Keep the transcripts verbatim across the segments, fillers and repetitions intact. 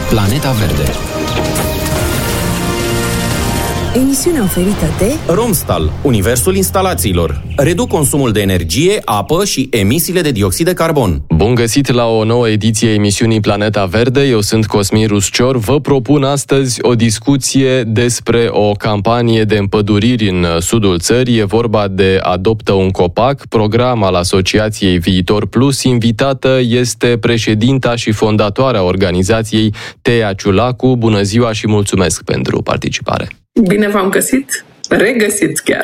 Planeta Verde. Emisiunea oferită de Romstal, universul instalațiilor. Reduc consumul de energie, apă și emisiile de dioxid de carbon. Bun găsit la o nouă ediție a emisiunii Planeta Verde. Eu sunt Cosmin Ruscior. Vă propun astăzi o discuție despre o campanie de împăduriri în sudul țării. E vorba de Adoptă un copac, program al Asociației Viitor Plus. Invitată este președinta și fondatoarea organizației, Tea Ciulacu. Bună ziua și mulțumesc pentru participare. Bine v-am găsit, regăsit chiar.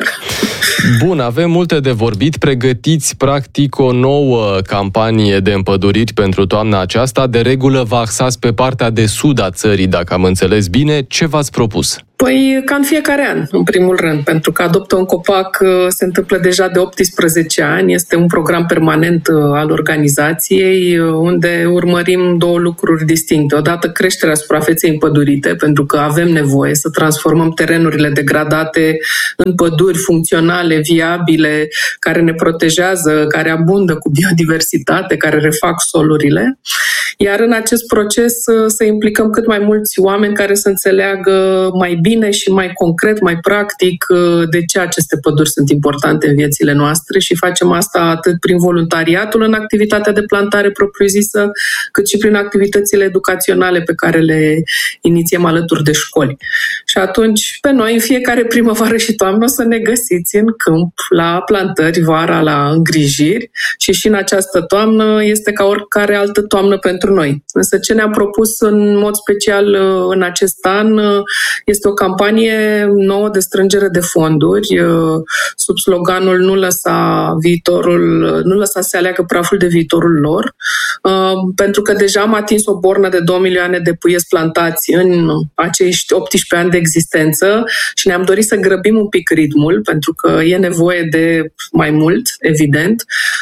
Bun, avem multe de vorbit. Pregătiți practic o nouă campanie de împăduriri pentru toamna aceasta. De regulă vă axați pe partea de sud a țării, dacă am înțeles bine. Ce v-ați propus? Păi, ca în fiecare an, în primul rând, pentru că Adoptă un copac se întâmplă deja de optsprezece ani. Este un program permanent al organizației, unde urmărim două lucruri distincte. Odată, creșterea suprafeței împădurite, pentru că avem nevoie să transformăm terenurile degradate în păduri funcționale, viabile, care ne protejează, care abundă cu biodiversitate, care refac solurile. Iar în acest proces să implicăm cât mai mulți oameni care să înțeleagă mai bine și mai concret, mai practic de ce aceste păduri sunt importante în viețile noastre și facem asta atât prin voluntariatul în activitatea de plantare propriu-zisă, cât și prin activitățile educaționale pe care le inițiem alături de școli. Și atunci, pe noi, în fiecare primăvară și toamnă, o să ne găsiți în câmp, la plantări, vara, la îngrijiri și și în această toamnă este ca oricare altă toamnă pentru noi. Însă ce ne-am propus în mod special în acest an este o campanie nouă de strângere de fonduri sub sloganul Nu lăsa viitorul, nu lăsa să aleagă praful de viitorul lor, pentru că deja am atins o bornă de două milioane de puieți plantați în acești optsprezece ani de existență și ne-am dorit să grăbim un pic ritmul, pentru că e nevoie de mai mult, evident,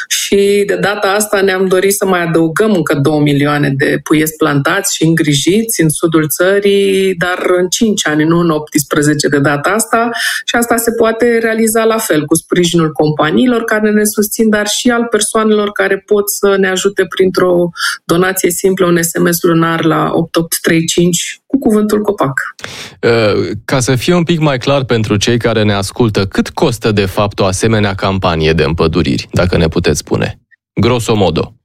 și de data asta ne-am dorit să mai adăugăm încă două milioane de puieți plantați și îngrijiți în sudul țării, dar în cinci ani, nu în optsprezece de data asta, și asta se poate realiza la fel, cu sprijinul companiilor care ne susțin, dar și al persoanelor care pot să ne ajute printr-o donație simplă, un S M S lunar la opt opt trei cinci cu cuvântul copac. Ca să fie un pic mai clar pentru cei care ne ascultă, cât costă de fapt o asemenea campanie de împăduriri, dacă ne puteți spune? Grosomodo.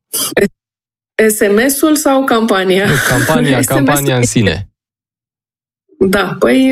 S M S-ul sau campania? Campania, campania în sine. Da, păi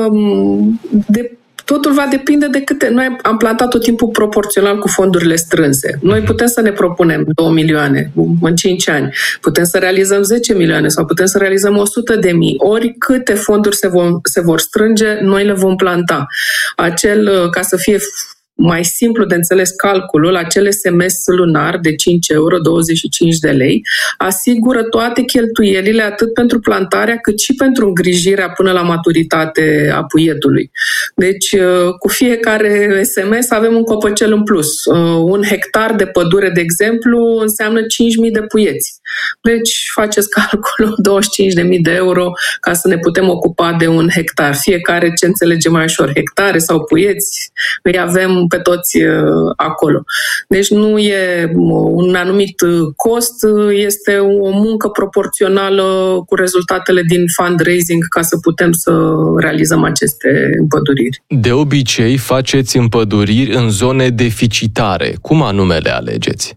de, totul va depinde de câte... Noi am plantat tot timpul proporțional cu fondurile strânse. Noi putem să ne propunem două milioane în cinci ani, putem să realizăm zece milioane sau putem să realizăm o sută de mii. Ori câte fonduri se, vom, se vor strânge, noi le vom planta. Acel, ca să fie mai simplu de înțeles calculul, acel S M S lunar de cinci euro, douăzeci și cinci de lei, asigură toate cheltuielile atât pentru plantarea cât și pentru îngrijirea până la maturitate a puietului. Deci, cu fiecare S M S avem un copăcel în plus. Un hectar de pădure, de exemplu, înseamnă cinci mii de puieți. Deci, faceți calculul, douăzeci și cinci de mii de euro ca să ne putem ocupa de un hectar. Fiecare ce înțelege mai ușor, hectare sau puieți, îi avem pe toți acolo. Deci nu e un anumit cost, este o muncă proporțională cu rezultatele din fundraising ca să putem să realizăm aceste împăduriri. De obicei faceți împăduriri în zone deficitare. Cum anume le alegeți?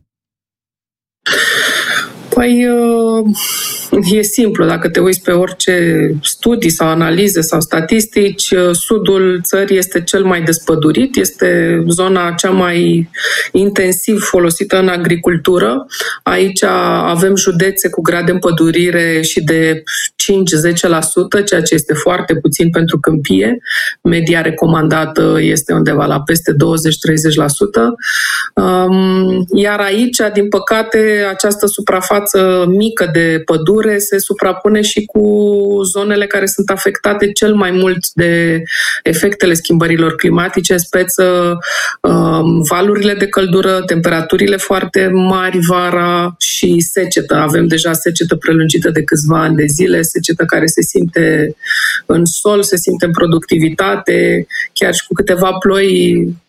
Păi e simplu, dacă te uiți pe orice studii sau analize sau statistici, sudul țării este cel mai despădurit, este zona cea mai intensiv folosită în agricultură. Aici avem județe cu grad de împădurire și de cinci-zece la sută, ceea ce este foarte puțin pentru câmpie. Media recomandată este undeva la peste douăzeci-treizeci la sută. Iar aici, din păcate, această suprafață mică de pădure se suprapune și cu zonele care sunt afectate cel mai mult de efectele schimbărilor climatice, în speță valurile de căldură, temperaturile foarte mari vara și secetă. Avem deja secetă prelungită de câțiva ani de zile, secetă care se simte în sol, se simte în productivitate, chiar și cu câteva ploi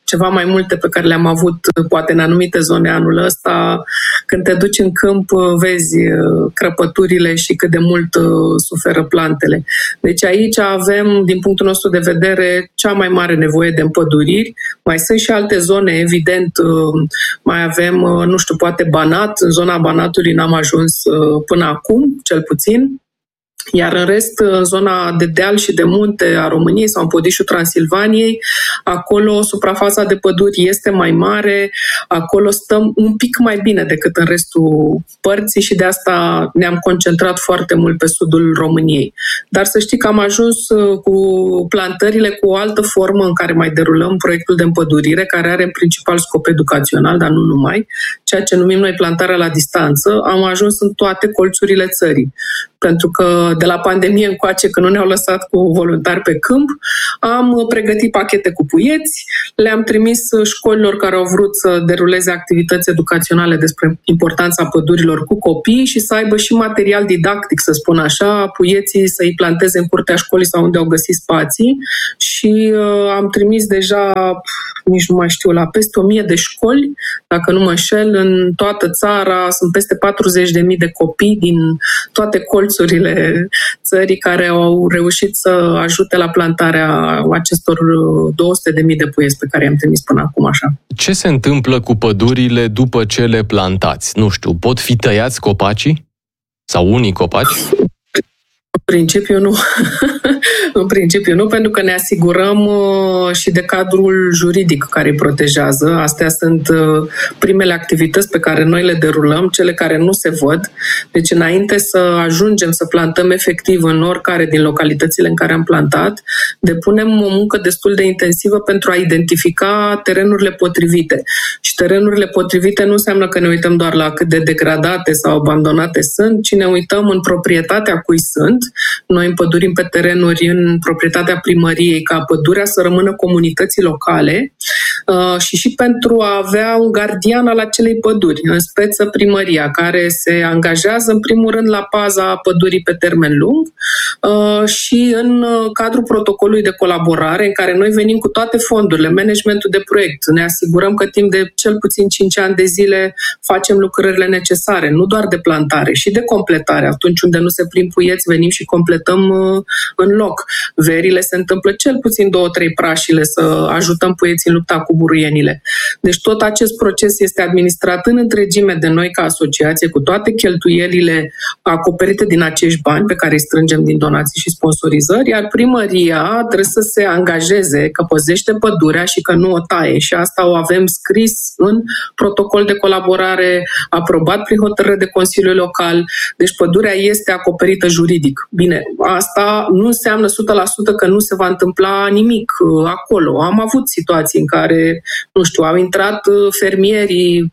ceva mai multe pe care le-am avut poate în anumite zone anul ăsta. Când te duci în câmp, vezi crăpăturile și cât de mult suferă plantele. Deci aici avem, din punctul nostru de vedere, cea mai mare nevoie de împăduriri. Mai sunt și alte zone, evident, mai avem, nu știu, poate Banat. În zona Banatului n-am ajuns până acum, cel puțin. Iar în rest, în zona de deal și de munte a României sau în Podișul Transilvaniei, acolo suprafața de păduri este mai mare, acolo stăm un pic mai bine decât în restul părții și de asta ne-am concentrat foarte mult pe sudul României. Dar să știi că am ajuns cu plantările cu o altă formă în care mai derulăm proiectul de împădurire, care are în principal scop educațional, dar nu numai, ceea ce numim noi plantarea la distanță. Am ajuns în toate colțurile țării, pentru că de la pandemie încoace, când nu ne-au lăsat cu voluntari pe câmp, am pregătit pachete cu puieți, le-am trimis școlilor care au vrut să deruleze activități educaționale despre importanța pădurilor cu copii și să aibă și material didactic, să spun așa, puieții să-i planteze în curtea școlii sau unde au găsit spații și uh, am trimis deja, nici nu mai știu, la peste o mie de școli, dacă nu mă înșel, în toată țara sunt peste patruzeci de mii de copii din toate colțurile țării care au reușit să ajute la plantarea acestor două sute de mii de puieți pe care i-am trimis până acum așa. Ce se întâmplă cu pădurile după ce le plantați? Nu știu, pot fi tăiați copacii? Sau unii copaci? În principiu nu. În principiu nu, pentru că ne asigurăm și de cadrul juridic care îi protejează. Astea sunt primele activități pe care noi le derulăm, cele care nu se văd. Deci înainte să ajungem să plantăm efectiv în oricare din localitățile în care am plantat, depunem o muncă destul de intensivă pentru a identifica terenurile potrivite. Și terenurile potrivite nu înseamnă că ne uităm doar la cât de degradate sau abandonate sunt, ci ne uităm în proprietatea cui sunt. Noi împădurim pe terenuri în proprietatea primăriei ca pădurea să rămână comunității locale uh, și și pentru a avea un gardian al acelei păduri, în speță primăria, care se angajează în primul rând la paza pădurii pe termen lung uh, și în cadrul protocolului de colaborare în care noi venim cu toate fondurile, managementul de proiect, ne asigurăm că timp de cel puțin cinci ani de zile facem lucrările necesare, nu doar de plantare, și de completare. Atunci unde nu se prind puieți, venim și completăm uh, în loc. Verile se întâmplă cel puțin două, trei prașile să ajutăm puieții în lupta cu buruienile. Deci tot acest proces este administrat în întregime de noi ca asociație, cu toate cheltuielile acoperite din acești bani pe care îi strângem din donații și sponsorizări, iar primăria trebuie să se angajeze că păzește pădurea și că nu o taie. Și asta o avem scris în protocol de colaborare aprobat prin hotărâre de Consiliul Local. Deci pădurea este acoperită juridic. Bine, asta nu înseamnă o sută la sută că nu se va întâmpla nimic acolo. Am avut situații în care, nu știu, au intrat fermierii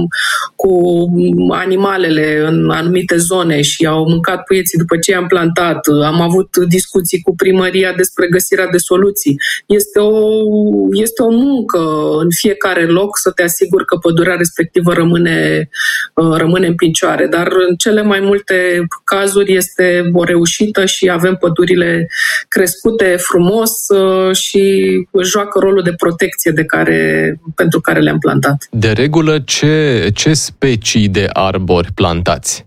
cu animalele în anumite zone și au mâncat puieții după ce i-am plantat. Am avut discuții cu primăria despre găsirea de soluții. Este o, este o muncă în fiecare loc să te asiguri că pădurea respectivă rămâne, rămâne în picioare. Dar în cele mai multe cazuri este o reușită și avem pădurile crescute frumos și joacă rolul de protecție de care, pentru care le-am plantat. De regulă, ce, ce specii de arbori plantați?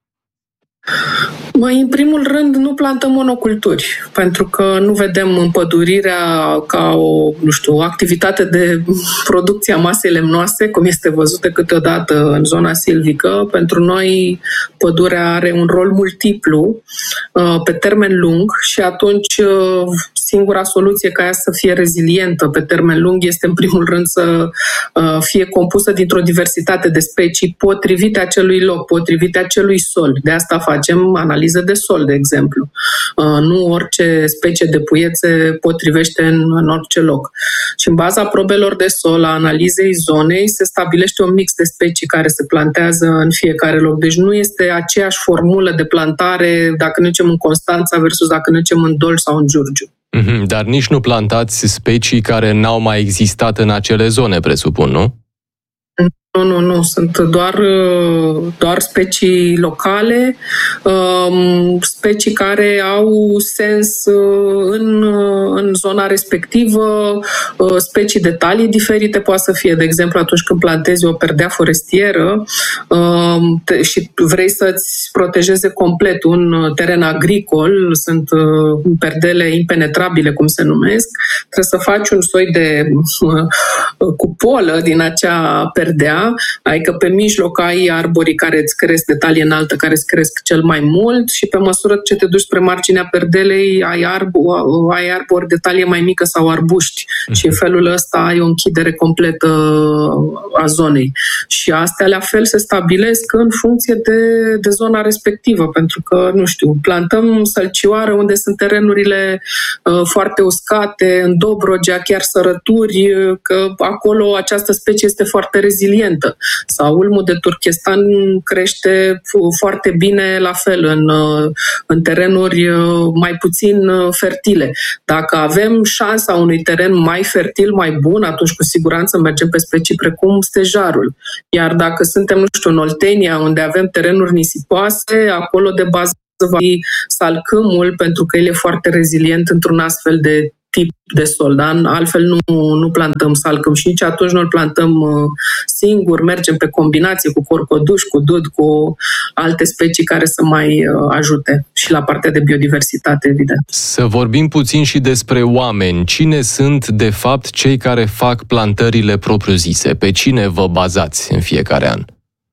Mai în primul rând, nu plantăm monoculturi, pentru că nu vedem împădurirea ca o, nu știu, o activitate de producție a masei lemnoase, cum este văzută câteodată în zona silvică. Pentru noi, pădurea are un rol multiplu, pe termen lung, și atunci singura soluție ca ea să fie rezilientă pe termen lung este, în primul rând, să fie compusă dintr-o diversitate de specii potrivite acelui loc, potrivite acelui sol. De asta facem analiză de sol, de exemplu. Nu orice specie de puieți se potrivește în, în orice loc. Și în baza probelor de sol, a analizei zonei, se stabilește un mix de specii care se plantează în fiecare loc. Deci nu este aceeași formulă de plantare dacă ne ducem în Constanța versus dacă ne ducem în Dolj sau în Giurgiu. Dar nici nu plantați specii care n-au mai existat în acele zone, presupun, nu? Nu, nu, nu. Sunt doar, doar specii locale, specii care au sens în, în zona respectivă, specii de talii diferite. Poate să fie, de exemplu, atunci când plantezi o perdea forestieră și vrei să-ți protejeze complet un teren agricol, sunt perdele impenetrabile, cum se numesc, trebuie să faci un soi de cupolă din acea perdea, adică pe mijloc ai arborii care îți cresc de talie înaltă, care îți cresc cel mai mult și pe măsură ce te duci spre marginea perdelei ai, arbo, ai arbori de talie mai mică sau arbuști uh-huh. și în felul ăsta ai o închidere completă a zonei. Și astea la fel se stabilesc în funcție de, de zona respectivă, pentru că, nu știu, plantăm sălcioară unde sunt terenurile uh, foarte uscate, în Dobrogea, chiar sărături, că acolo această specie este foarte rezilientă. Sau ulmul de Turkestan crește foarte bine la fel în, în terenuri mai puțin fertile. Dacă avem șansa unui teren mai fertil, mai bun, atunci cu siguranță mergem pe specii precum stejarul. Iar dacă suntem, nu știu, în Oltenia, unde avem terenuri nisipoase, acolo de bază va fi salcâmul, pentru că el e foarte rezilient într-un astfel de tip de sol, dar altfel nu, nu plantăm salcâm și nici atunci nu îl plantăm singur, mergem pe combinație cu corcoduș, cu dud, cu alte specii care să mai ajute și la partea de biodiversitate, evident. Să vorbim puțin și despre oameni. Cine sunt, de fapt, cei care fac plantările propriu-zise? Pe cine vă bazați în fiecare an?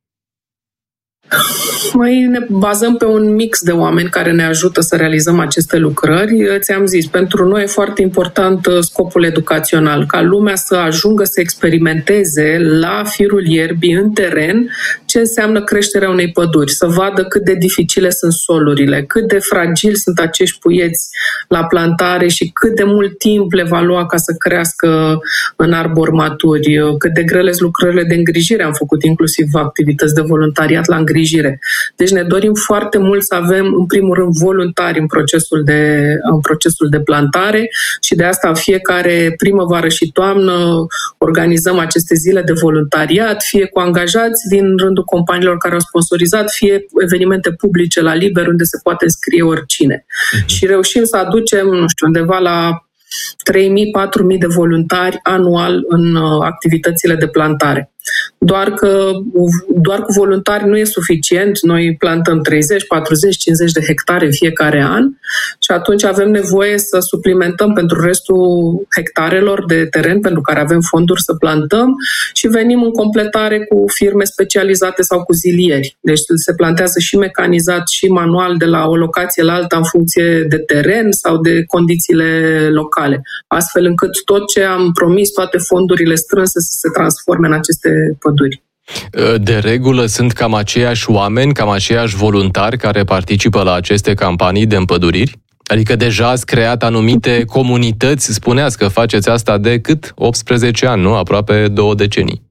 Noi ne bazăm pe un mix de oameni care ne ajută să realizăm aceste lucrări. Ți-am zis, pentru noi e foarte important scopul educațional, ca lumea să ajungă să experimenteze la firul ierbii, în teren, ce înseamnă creșterea unei păduri, să vadă cât de dificile sunt solurile, cât de fragili sunt acești puieți la plantare și cât de mult timp le va lua ca să crească în arbori maturi, cât de grele sunt lucrările de îngrijire. Am făcut inclusiv activități de voluntariat la îngrijire. Deci ne dorim foarte mult să avem, în primul rând, voluntari în procesul de, în procesul de plantare și de asta în fiecare primăvară și toamnă organizăm aceste zile de voluntariat, fie cu angajați din rândul companiilor care au sponsorizat, fie evenimente publice la liber unde se poate înscrie oricine. Uh-huh. Și reușim să aducem, nu știu, undeva la trei mii - patru mii de voluntari anual în activitățile de plantare. Doar că doar cu voluntari nu e suficient. Noi plantăm treizeci, patruzeci, cincizeci de hectare în fiecare an și atunci avem nevoie să suplimentăm pentru restul hectarelor de teren pentru care avem fonduri să plantăm și venim în completare cu firme specializate sau cu zilieri. Deci se plantează și mecanizat și manual de la o locație la alta în funcție de teren sau de condițiile locale. Astfel încât tot ce am promis, toate fondurile strânse să se transforme în aceste păduri. De regulă sunt cam aceiași oameni, cam aceiași voluntari care participă la aceste campanii de împăduriri? Adică deja ați creat anumite comunități, spuneați că faceți asta de cât? optsprezece ani, nu? Aproape două decenii.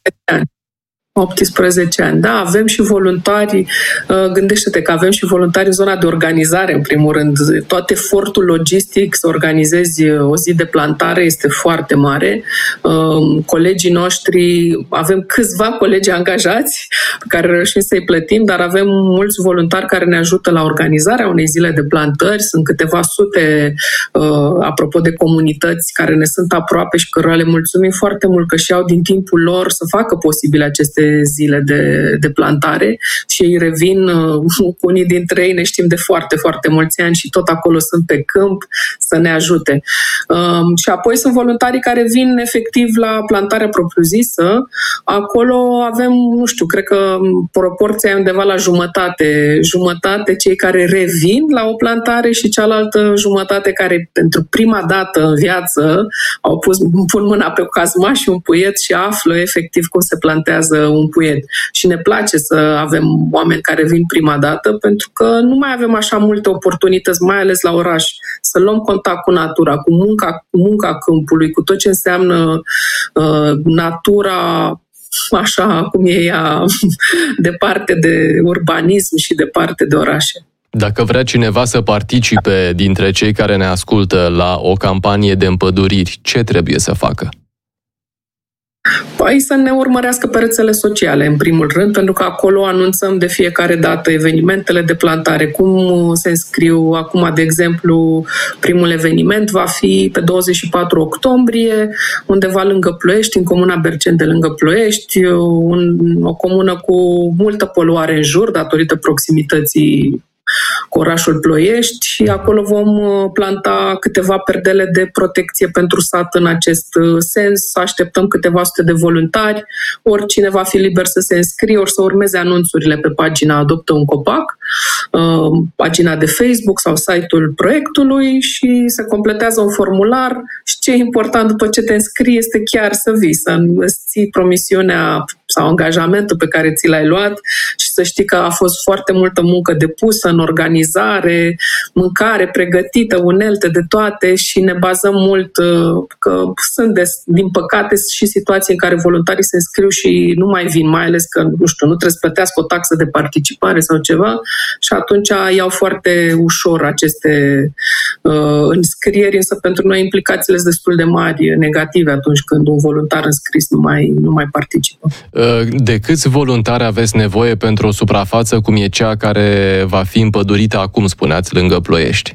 optsprezece ani, da, avem și voluntari, gândește-te că avem și voluntari în zona de organizare, în primul rând. Tot efortul logistic să organizezi o zi de plantare este foarte mare. Colegii noștri, avem câțiva colegi angajați pe care reușim să-i plătim, dar avem mulți voluntari care ne ajută la organizarea unei zile de plantări. Sunt câteva sute, apropo de comunități care ne sunt aproape și cărora le mulțumim foarte mult că și-au din timpul lor să facă posibile aceste zile de, de plantare și ei revin, unii dintre ei ne știm de foarte, foarte mulți ani și tot acolo sunt pe câmp să ne ajute. Um, și apoi sunt voluntarii care vin efectiv la plantarea propriu-zisă. Acolo avem, nu știu, cred că proporția e undeva la jumătate. Jumătate cei care revin la o plantare și cealaltă jumătate care pentru prima dată în viață au pus, pun mâna pe o cazma și un puiet și află efectiv cum se plantează un puiet. Și ne place să avem oameni care vin prima dată pentru că nu mai avem așa multe oportunități, mai ales la oraș, să luăm contact cu natura, cu munca, munca câmpului, cu tot ce înseamnă uh, natura așa cum e ea, departe de urbanism și departe de orașe. Dacă vrea cineva să participe dintre cei care ne ascultă la o campanie de împăduriri, ce trebuie să facă? Păi să ne urmărească pe rețele sociale, în primul rând, pentru că acolo anunțăm de fiecare dată evenimentele de plantare, cum se înscriu. Acum, de exemplu, primul eveniment va fi pe douăzeci și patru octombrie, undeva lângă Ploiești, în comuna Berceni de lângă Ploiești, un, o comună cu multă poluare în jur, datorită proximității cu orașul Ploiești, și acolo vom planta câteva perdele de protecție pentru sat în acest sens. Așteptăm câteva sute de voluntari, oricine va fi liber să se înscrie, ori să urmeze anunțurile pe pagina Adoptă un copac, pagina de Facebook sau site-ul proiectului, și se completează un formular. Și ce e important după ce te înscrii este chiar să vii, să îți ții promisiunea sau angajamentul pe care ți l-ai luat și să știi că a fost foarte multă muncă depusă în organizare, mâncare pregătită, unelte de toate, și ne bazăm mult că sunt, des, din păcate, și situații în care voluntarii se înscriu și nu mai vin, mai ales că, nu știu, nu trebuie să plătească o taxă de participare sau ceva, și atunci iau foarte ușor aceste uh, înscrieri, însă pentru noi implicațiile sunt destul de mari negative atunci când un voluntar înscris nu mai, nu mai participă. De câți voluntari aveți nevoie pentru o suprafață cum e cea care va fi împădurită acum, spuneați, lângă Ploiești?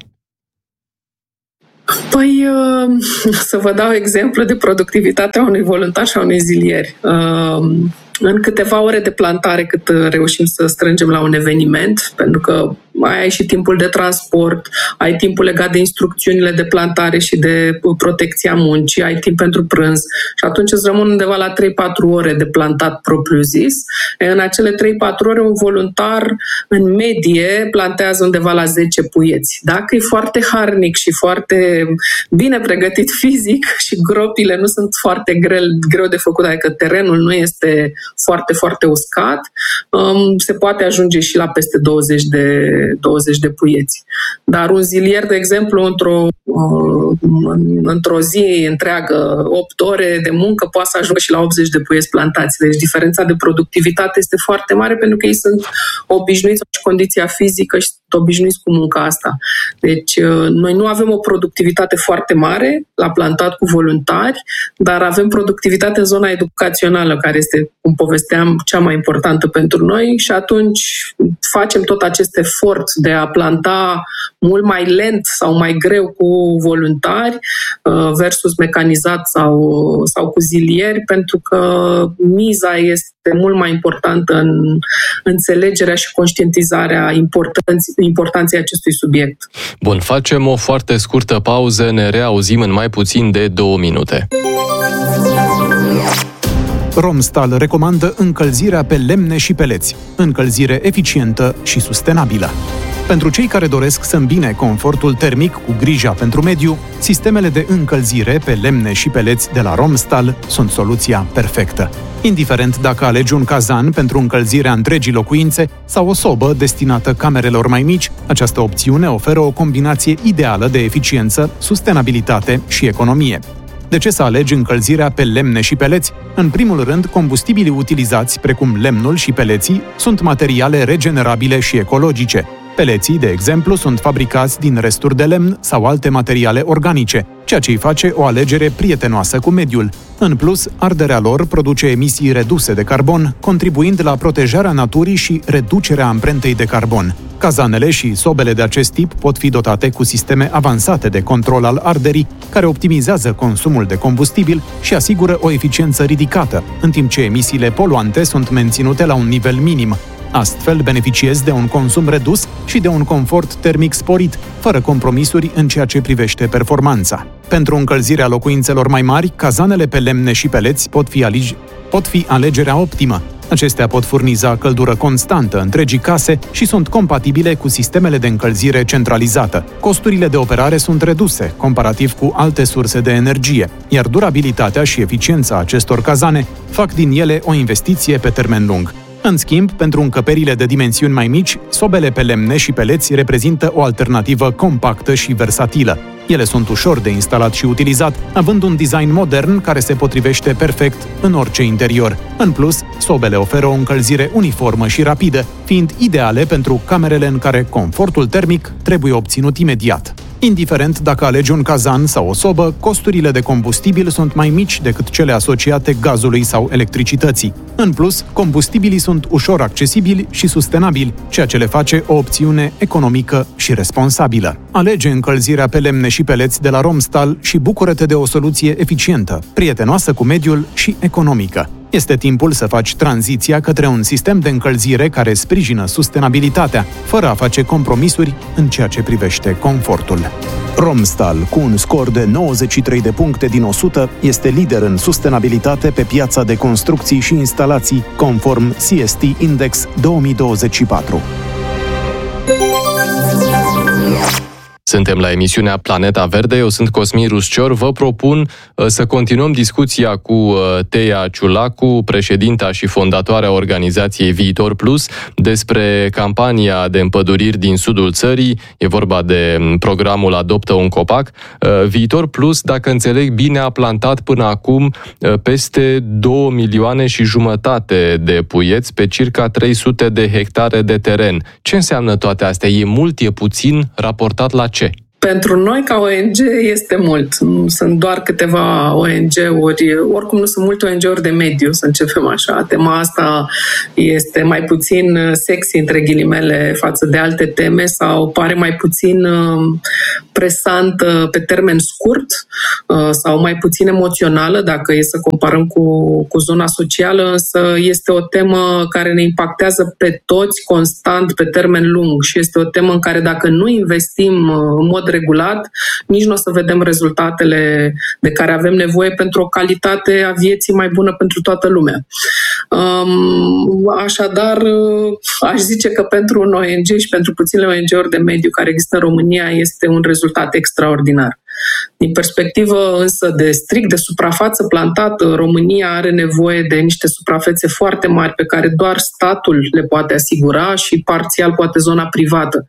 Păi, să vă dau exemplu de productivitatea unui voluntar și a unui zilier. În câteva ore de plantare cât reușim să strângem la un eveniment, pentru că mai ai și timpul de transport, ai timpul legat de instrucțiunile de plantare și de protecția muncii, ai timp pentru prânz și atunci îți rămân undeva la trei patru ore de plantat propriu-zis. În acele trei patru ore un voluntar în medie plantează undeva la zece puieți. Dacă e foarte harnic și foarte bine pregătit fizic și gropile nu sunt foarte greu, greu de făcut, adică terenul nu este foarte, foarte uscat, se poate ajunge și la peste douăzeci de douăzeci de puieți. Dar un zilier, de exemplu, într-o, într-o zi întreagă, opt ore de muncă, poate să ajungă și la optzeci de puieți plantați. Deci diferența de productivitate este foarte mare pentru că ei sunt obișnuiți cu condiția fizică și sunt obișnuiți cu munca asta. Deci noi nu avem o productivitate foarte mare la plantat cu voluntari, dar avem productivitate în zona educațională, care este, cum povesteam, cea mai importantă pentru noi, și atunci facem tot acest efort de a planta mult mai lent sau mai greu cu voluntari versus mecanizat sau, sau cu zilieri, pentru că miza este mult mai importantă în înțelegerea și conștientizarea importanței, importanței acestui subiect. Bun, facem o foarte scurtă pauză, ne reauzim în mai puțin de două minute. Romstal recomandă încălzirea pe lemne și peleți, încălzire eficientă și sustenabilă. Pentru cei care doresc să îmbine confortul termic cu grija pentru mediu, sistemele de încălzire pe lemne și peleți de la Romstal sunt soluția perfectă. Indiferent dacă alegi un cazan pentru încălzirea întregii locuințe sau o sobă destinată camerelor mai mici, această opțiune oferă o combinație ideală de eficiență, sustenabilitate și economie. De ce să alegi încălzirea pe lemne și peleți? În primul rând, combustibilii utilizați, precum lemnul și peleții, sunt materiale regenerabile și ecologice. Peleții, de exemplu, sunt fabricați din resturi de lemn sau alte materiale organice, ceea ce îi face o alegere prietenoasă cu mediul. În plus, arderea lor produce emisii reduse de carbon, contribuind la protejarea naturii și reducerea amprentei de carbon. Cazanele și sobele de acest tip pot fi dotate cu sisteme avansate de control al arderii, care optimizează consumul de combustibil și asigură o eficiență ridicată, în timp ce emisiile poluante sunt menținute la un nivel minim. Astfel, beneficiezi de un consum redus și de un confort termic sporit, fără compromisuri în ceea ce privește performanța. Pentru încălzirea locuințelor mai mari, cazanele pe lemne și peleți pot fi, alegi- pot fi alegerea optimă. Acestea pot furniza căldură constantă întregii case și sunt compatibile cu sistemele de încălzire centralizată. Costurile de operare sunt reduse, comparativ cu alte surse de energie, iar durabilitatea și eficiența acestor cazane fac din ele o investiție pe termen lung. În schimb, pentru încăperile de dimensiuni mai mici, sobele pe lemne și peleți reprezintă o alternativă compactă și versatilă. Ele sunt ușor de instalat și utilizat, având un design modern care se potrivește perfect în orice interior. În plus, sobele oferă o încălzire uniformă și rapidă, fiind ideale pentru camerele în care confortul termic trebuie obținut imediat. Indiferent dacă alegi un cazan sau o sobă, costurile de combustibil sunt mai mici decât cele asociate gazului sau electricității. În plus, combustibilii sunt ușor accesibili și sustenabili, ceea ce le face o opțiune economică și responsabilă. Alege încălzirea pe lemne și peleți de la Romstal și bucură-te de o soluție eficientă, prietenoasă cu mediul și economică. Este timpul să faci tranziția către un sistem de încălzire care sprijină sustenabilitatea, fără a face compromisuri în ceea ce privește confortul. Romstal, cu un scor de nouăzeci și trei de puncte din o sută, este lider în sustenabilitate pe piața de construcții și instalații, conform C S T Index două mii douăzeci și patru. Suntem la emisiunea Planeta Verde, eu sunt Cosmin Ruscior. Vă propun uh, să continuăm discuția cu uh, Teia Ciulacu, președinta și fondatoarea organizației Viitor Plus, despre campania de împăduriri din sudul țării. E vorba de programul Adoptă un copac. Uh, Viitor Plus, dacă înțeleg bine, a plantat până acum uh, peste două milioane și jumătate de puieți pe circa trei sute de hectare de teren. Ce înseamnă toate astea? E mult, e puțin, raportat la ce? Pentru noi, ca O N G, este mult. Nu sunt doar câteva O N G-uri, oricum nu sunt multe O N G-uri de mediu, să începem așa. Tema asta este mai puțin sexy, între ghilimele, față de alte teme sau pare mai puțin presantă pe termen scurt sau mai puțin emoțională, dacă e să comparăm cu, cu zona socială, însă este o temă care ne impactează pe toți constant, pe termen lung și este o temă în care dacă nu investim în mod regulat, nici nu o să vedem rezultatele de care avem nevoie pentru o calitate a vieții mai bună pentru toată lumea. Așadar, aș zice că pentru un O N G și pentru puținele O N G-uri de mediu care există în România este un rezultat extraordinar. Din perspectivă însă de strict de suprafață plantată, România are nevoie de niște suprafețe foarte mari pe care doar statul le poate asigura și parțial poate zona privată.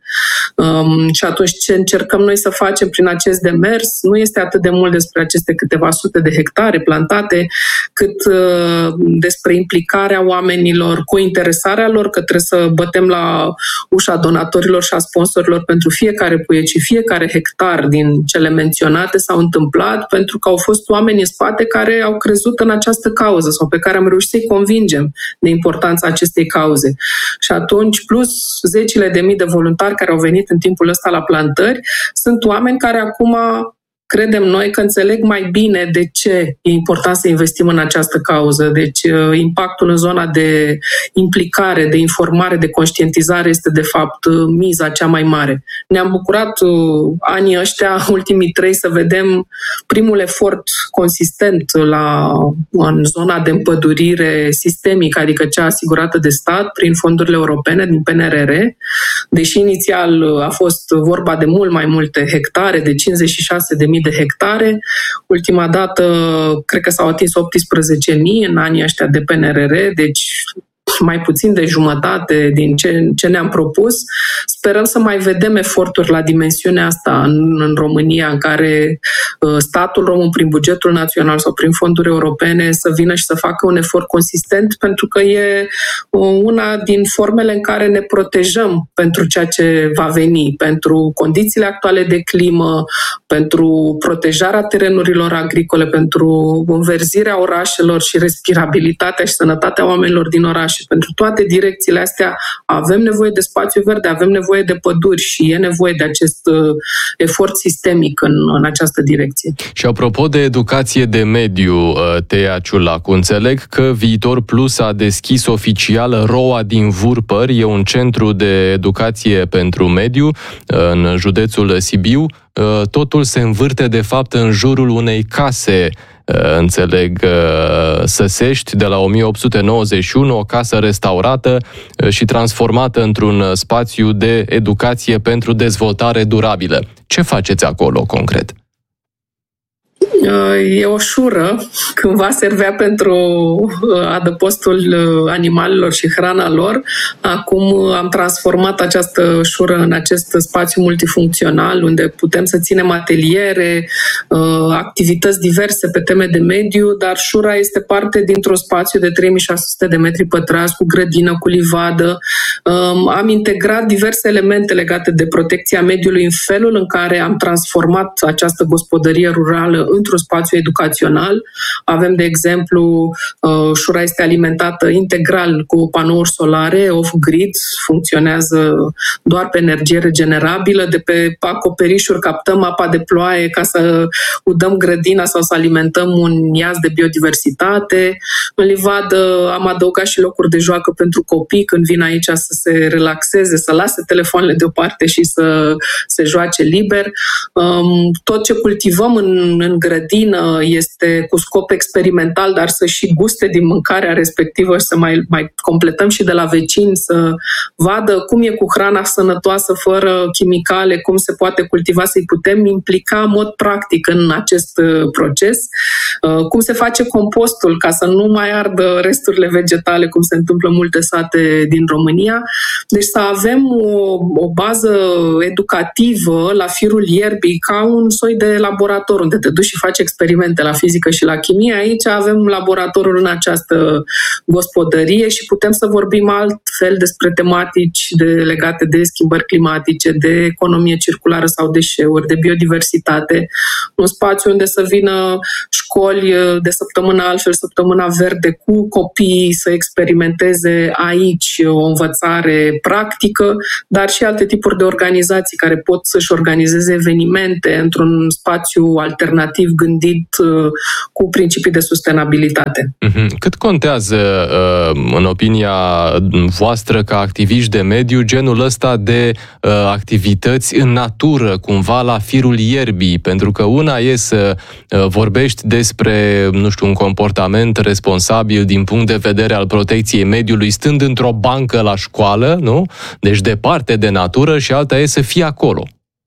Um, și atunci ce încercăm noi să facem prin acest demers nu este atât de mult despre aceste câteva sute de hectare plantate, cât uh, despre implicarea oamenilor, cu interesarea lor, că trebuie să bătem la ușa donatorilor și a sponsorilor pentru fiecare puiet și fiecare hectar din cele menționate s-au întâmplat pentru că au fost oameni în spate care au crezut în această cauză sau pe care am reușit să-i convingem de importanța acestei cauze. Și atunci, plus zecile de mii de voluntari care au venit în timpul ăsta la plantări, sunt oameni care acum credem noi că înțeleg mai bine de ce e important să investim în această cauză. Deci impactul în zona de implicare, de informare, de conștientizare este de fapt miza cea mai mare. Ne-am bucurat anii ăștia, ultimii trei, să vedem primul efort consistent la, în zona de împădurire sistemică, adică cea asigurată de stat prin fondurile europene din P N R R, deși inițial a fost vorba de mult mai multe hectare, de cincizeci și șase de mii de hectare. Ultima dată, cred că s-au atins optsprezece mii în anii ăștia de P N R R, deci mai puțin de jumătate din ce, ce ne-am propus. Sperăm să mai vedem eforturi la dimensiunea asta în, în România, în care uh, statul român, prin bugetul național sau prin fonduri europene, să vină și să facă un efort consistent, pentru că e uh, una din formele în care ne protejăm pentru ceea ce va veni, pentru condițiile actuale de climă, pentru protejarea terenurilor agricole, pentru înverzirea orașelor și respirabilitatea și sănătatea oamenilor din orașe. Pentru toate direcțiile astea avem nevoie de spațiu verde, avem nevoie de păduri și e nevoie de acest uh, efort sistemic în, în această direcție. Și apropo de educație de mediu, Teia Ciulacu, înțeleg că Viitor Plus a deschis oficial Roa din Vurpări, e un centru de educație pentru mediu în județul Sibiu. Totul se învârte de fapt în jurul unei case, înțeleg, Săsești, de la o mie opt sute nouăzeci și unu, o casă restaurată și transformată într-un spațiu de educație pentru dezvoltare durabilă. Ce faceți acolo concret? E o șură, cândva servea pentru adăpostul animalelor și hrana lor. Acum am transformat această șură în acest spațiu multifuncțional, unde putem să ținem ateliere, activități diverse pe teme de mediu, dar șura este parte dintr-un spațiu de trei mii șase sute de metri pătrați, cu grădină, cu livadă. Am integrat diverse elemente legate de protecția mediului în felul în care am transformat această gospodărie rurală într-un spațiu educațional. Avem, de exemplu, șura este alimentată integral cu panouri solare, off-grid, funcționează doar pe energie regenerabilă. De pe acoperișuri captăm apa de ploaie ca să udăm grădina sau să alimentăm un iaz de biodiversitate. În livadă am adăugat și locuri de joacă pentru copii când vin aici să se relaxeze, să lase telefoanele deoparte și să se joace liber. Tot ce cultivăm în, în grădină este cu scop experimental, dar să și guste din mâncarea respectivă și să mai, mai completăm și de la vecini, să vadă cum e cu hrana sănătoasă, fără chimicale, cum se poate cultiva, să-i putem implica în mod practic în acest proces, cum se face compostul ca să nu mai ardă resturile vegetale, cum se întâmplă în multe sate din România. Deci să avem o, o bază educativă la firul ierbii, ca un soi de laborator unde te duci și faci experimente la fizică și la chimie. Aici avem laboratorul în această gospodărie și putem să vorbim altfel despre tematici de, legate de schimbări climatice, de economie circulară sau deșeuri, de biodiversitate. Un spațiu unde să vină școli de săptămâna altfel, săptămâna verde, cu copii să experimenteze aici o învățare practică, dar și alte tipuri de organizații care pot să-și organizeze evenimente într-un spațiu alternativ gândit cu principii de sustenabilitate. Cât contează, în opinia voastră, ca activiști de mediu, genul ăsta de activități în natură, cumva la firul ierbii? Pentru că una e să vorbești despre, nu știu, un comportament responsabil din punct de vedere al protecției mediului, stând într-o bancă la școală, nu? Deci departe de natură, și alta e să fii acolo.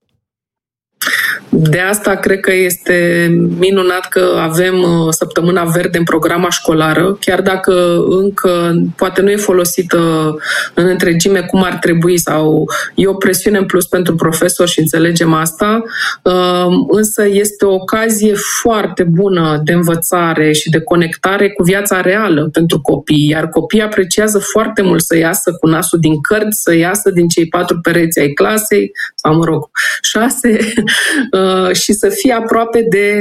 De asta cred că este minunat că avem Săptămâna Verde în programa școlară, chiar dacă încă poate nu e folosită în întregime cum ar trebui sau e o presiune în plus pentru profesori și înțelegem asta, însă este o ocazie foarte bună de învățare și de conectare cu viața reală pentru copii, iar copiii apreciază foarte mult să iasă cu nasul din cărți, să iasă din cei patru pereți ai clasei, sau mă rog, șase, și să fie aproape de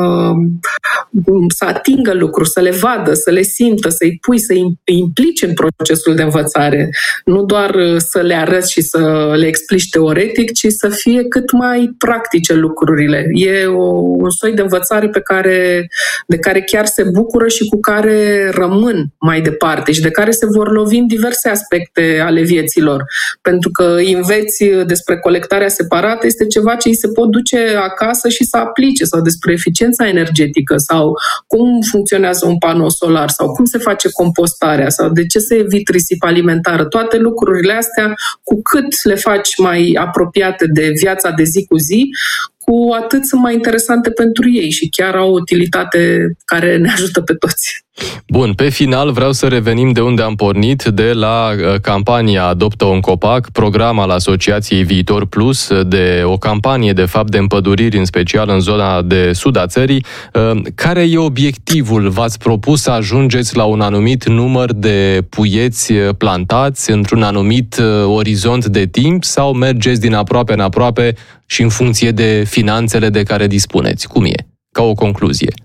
să atingă lucruri, să le vadă, să le simtă, să-i pui, să-i implici în procesul de învățare. Nu doar să le arăți și să le explici teoretic, ci să fie cât mai practice lucrurile. E o, un soi de învățare pe care, de care chiar se bucură și cu care rămân mai departe și de care se vor lovi în diverse aspecte ale vieților. Pentru că înveți despre colectarea separată este ceva ce îi se pot duce acasă și să aplice, sau despre eficiența energetică, sau cum funcționează un panou solar, sau cum se face compostarea, sau de ce se evit risipa alimentară. Toate lucrurile astea, cu cât le faci mai apropiate de viața de zi cu zi, cu atât sunt mai interesante pentru ei și chiar au o utilitate care ne ajută pe toți. Bun, pe final vreau să revenim de unde am pornit, de la campania Adoptă un copac, program al Asociației Viitor Plus, de o campanie, de fapt, de împăduriri, în special în zona de sud a țării. Care e obiectivul? V-ați propus să ajungeți la un anumit număr de puieți plantați într-un anumit orizont de timp, sau mergeți din aproape în aproape și în funcție de finanțele de care dispuneți? Cum e? Ca o concluzie.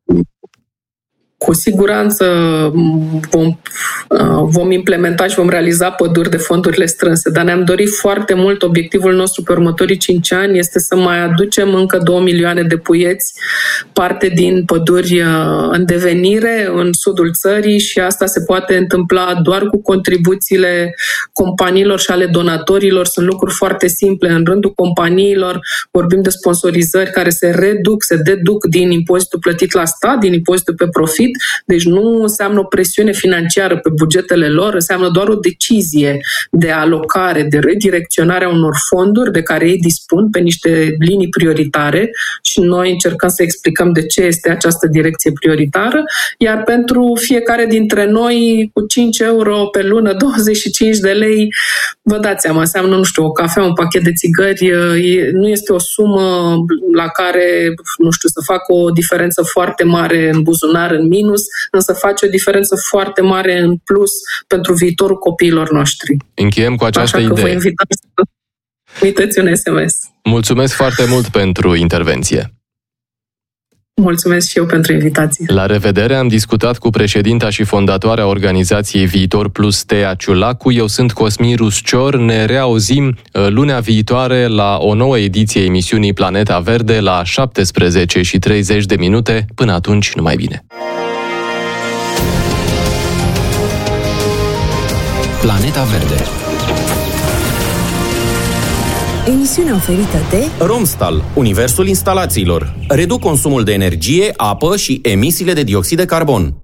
Cu siguranță vom, vom implementa și vom realiza păduri de fondurile strânse, dar ne-am dorit foarte mult, obiectivul nostru pe următorii cinci ani este să mai aducem încă două milioane de puieți, parte din păduri în devenire în sudul țării, și asta se poate întâmpla doar cu contribuțiile companiilor și ale donatorilor. Sunt lucruri foarte simple. În rândul companiilor vorbim de sponsorizări care se reduc, se deduc din impozitul plătit la stat, din impozitul pe profit, deci nu înseamnă o presiune financiară pe bugetele lor, înseamnă doar o decizie de alocare, de redirecționare a unor fonduri de care ei dispun pe niște linii prioritare și noi încercăm să explicăm de ce este această direcție prioritară, iar pentru fiecare dintre noi cu cinci euro pe lună, douăzeci și cinci de lei, vă dați seama, înseamnă, nu știu, o cafea, un pachet de țigări, nu este o sumă la care, nu știu, să facă o diferență foarte mare în buzunar, în minus, însă face o diferență foarte mare în plus pentru viitorul copiilor noștri. Încheiem cu această Așa că idee. vă invităm să uitați un S M S. Mulțumesc foarte mult pentru intervenție. Mulțumesc și eu pentru invitație. La revedere, am discutat cu președinta și fondatoarea organizației Viitor Plus, Tea Ciulacu. Eu sunt Cosmin Ruscior. Ne reauzim lunea viitoare la o nouă ediție a emisiunii Planeta Verde la șaptesprezece și treizeci de minute. Până atunci, numai bine! Planeta Verde. Emisiunea oferită de Romstal, universul instalațiilor. Reduc consumul de energie, apă și emisiile de dioxid de carbon.